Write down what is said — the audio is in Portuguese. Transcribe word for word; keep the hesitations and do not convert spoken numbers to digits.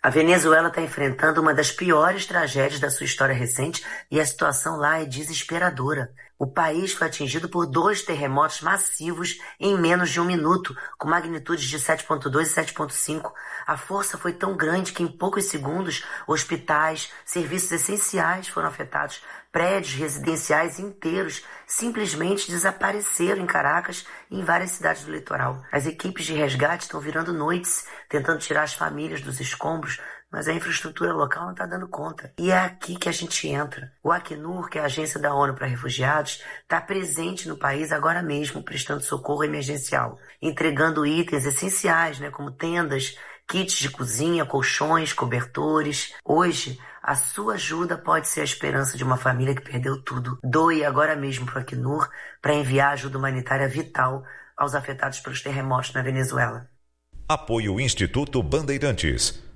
A Venezuela está enfrentando uma das piores tragédias da sua história recente e a situação lá é desesperadora. O país foi atingido por dois terremotos massivos em menos de um minuto, com magnitudes de sete ponto dois e sete ponto cinco. A força foi tão grande que em poucos segundos hospitais, serviços essenciais foram afetados. Prédios residenciais inteiros simplesmente desapareceram em Caracas e em várias cidades do litoral. As equipes de resgate estão virando noites, tentando tirar as famílias dos escombros, mas a infraestrutura local não está dando conta. E é aqui que a gente entra. O Acnur, que é a agência da ONU para refugiados, está presente no país agora mesmo, prestando socorro emergencial, entregando itens essenciais, né, como tendas, kits de cozinha, colchões, cobertores. Hoje, a sua ajuda pode ser a esperança de uma família que perdeu tudo. Doe agora mesmo para o Acnur para enviar ajuda humanitária vital aos afetados pelos terremotos na Venezuela. Apoio Instituto Bandeirantes.